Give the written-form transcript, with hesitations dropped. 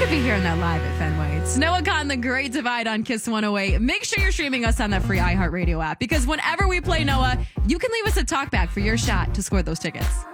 could be hearing that live at Fenway. It's Noah Kahn, The Great Divide on Kiss 108. Make sure you're streaming us on that free iHeartRadio app because whenever we play Noah, you can leave us a talkback for your shot to score those tickets.